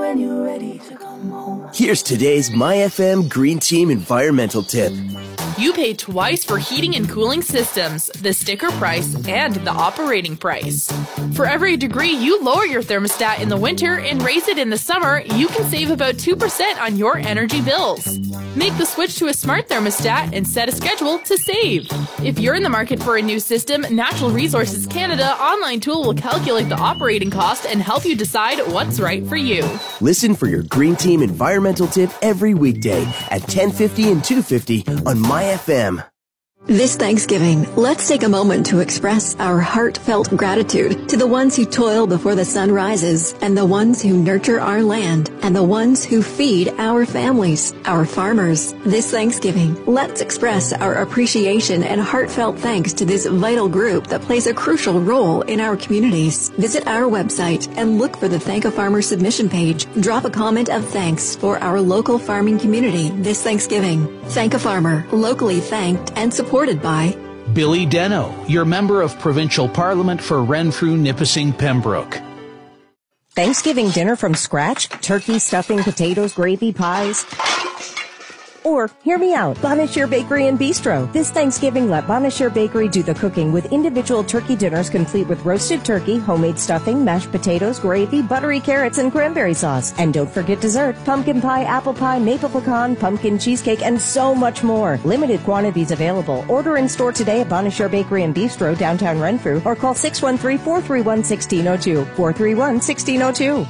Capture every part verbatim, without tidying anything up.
when you're ready to come home. Here's today's My F M Green Team environmental tip. You pay twice for heating and cooling systems, the sticker price, and the operating price. For every degree you lower your thermostat in the winter and raise it in the summer, you can save about two percent on your energy bills. Make the switch to a smart thermostat and set a schedule to save. If you're in the market for a new system, Natural Resources Canada online tool will calculate the operating cost and help you decide what's right for you. Listen for your Green Team environmental tip every weekday at ten fifty and two fifty on My F M. This Thanksgiving, let's take a moment to express our heartfelt gratitude to the ones who toil before the sun rises, and the ones who nurture our land, and the ones who feed our families, our farmers. This Thanksgiving, let's express our appreciation and heartfelt thanks to this vital group that plays a crucial role in our communities. Visit our website and look for the Thank a Farmer submission page. Drop a comment of thanks for our local farming community this Thanksgiving. Thank a Farmer, locally thanked and supported Supported by Billy Deno, your member of Provincial Parliament for Renfrew, Nipissing, Pembroke. Thanksgiving dinner from scratch? Turkey, stuffing, potatoes, gravy, pies? Or, hear me out, Bonachere Bakery and Bistro. This Thanksgiving, let Bonachere Bakery do the cooking with individual turkey dinners complete with roasted turkey, homemade stuffing, mashed potatoes, gravy, buttery carrots, and cranberry sauce. And don't forget dessert, pumpkin pie, apple pie, maple pecan, pumpkin cheesecake, and so much more. Limited quantities available. Order in store today at Bonachere Bakery and Bistro, downtown Renfrew, or call six one three, four three one, one six zero two, four three one, one six zero two.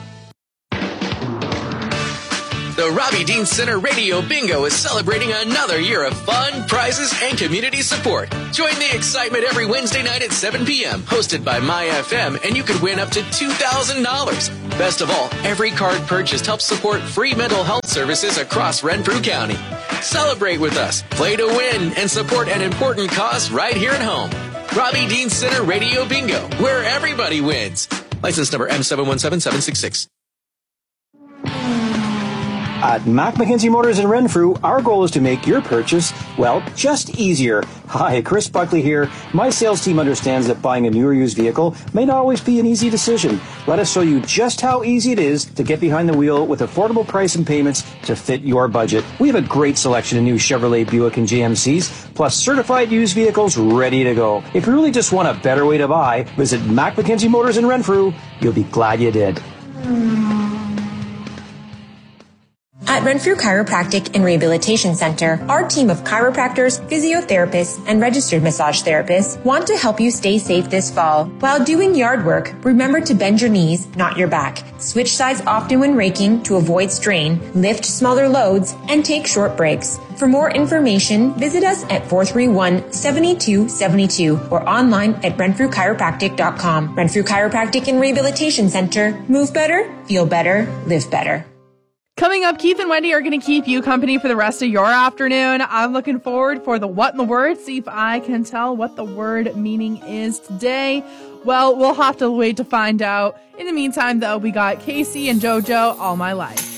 The Robbie Dean Center Radio Bingo is celebrating another year of fun, prizes, and community support. Join the excitement every Wednesday night at seven p.m., hosted by My F M, and you could win up to two thousand dollars. Best of all, every card purchased helps support free mental health services across Renfrew County. Celebrate with us, play to win, and support an important cause right here at home. Robbie Dean Center Radio Bingo, where everybody wins. License number M seven one seven seven six six. At Mac McKenzie Motors in Renfrew, our goal is to make your purchase, well, just easier. Hi, Chris Buckley here. My sales team understands that buying a new or used vehicle may not always be an easy decision. Let us show you just how easy it is to get behind the wheel with affordable price and payments to fit your budget. We have a great selection of new Chevrolet, Buick, and G M Cs, plus certified used vehicles ready to go. If you really just want a better way to buy, visit Mac McKenzie Motors in Renfrew. You'll be glad you did. At Renfrew Chiropractic and Rehabilitation Center, our team of chiropractors, physiotherapists, and registered massage therapists want to help you stay safe this fall. While doing yard work, remember to bend your knees, not your back. Switch sides often when raking to avoid strain, lift smaller loads, and take short breaks. For more information, visit us at four three one, seven two seven two or online at renfrew chiropractic dot com. Renfrew Chiropractic and Rehabilitation Center. Move better, feel better, live better. Coming up, Keith and Wendy are going to keep you company for the rest of your afternoon. I'm looking forward for the What in the Word, see if I can tell what the word meaning is today. Well, we'll have to wait to find out. In the meantime, though, we got Casey and JoJo, All My Life.